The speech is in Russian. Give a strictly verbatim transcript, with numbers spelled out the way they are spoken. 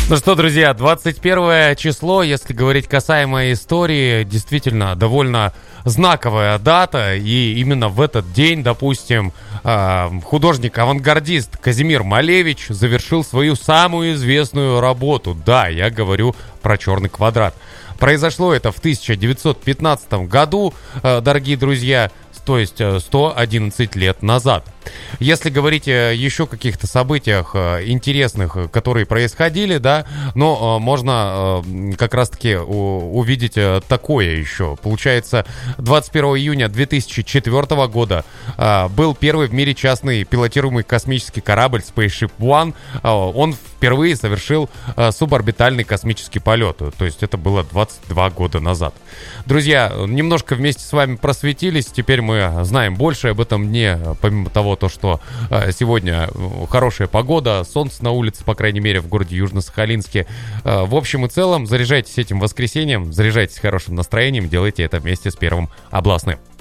Ну что, друзья, двадцать первое число, если говорить касаемо истории, действительно довольно знаковая дата. И именно в этот день, допустим, художник-авангардист Казимир Малевич завершил свою самую известную работу. Да, я говорю про «Черный квадрат». Произошло это в тысяча девятьсот пятнадцатом году, дорогие друзья, то есть сто одиннадцать лет назад. Если говорить еще о каких-то событиях интересных, которые происходили, да, но можно как раз-таки увидеть такое еще. Получается, двадцать первого июня две тысячи четвёртого года был первый в мире частный пилотируемый космический корабль Spaceship One. Он впервые совершил суборбитальный космический полет. То есть это было двадцать два года назад. Друзья, немножко вместе с вами просветились. Теперь мы знаем больше об этом дне, помимо того, то, что сегодня хорошая погода, солнце на улице, по крайней мере, в городе Южно-Сахалинске. В общем и целом, заряжайтесь этим воскресеньем, заряжайтесь хорошим настроением, делайте это вместе с Первым областным.